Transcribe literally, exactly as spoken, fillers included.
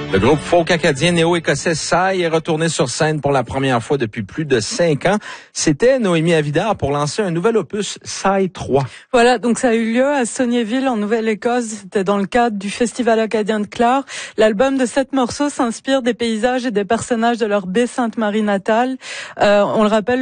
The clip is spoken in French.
Le groupe folk acadien néo-écossais Psy est retourné sur scène pour la première fois depuis plus de cinq ans. C'était Noémie Avidard pour lancer un nouvel opus, Psy trois. Voilà, donc ça a eu lieu à Sauniéville, en Nouvelle-Écosse. C'était dans le cadre du Festival acadien de Clare. L'album de sept morceaux s'inspire des paysages et des personnages de leur baie Sainte-Marie natale. Euh, on le rappelle,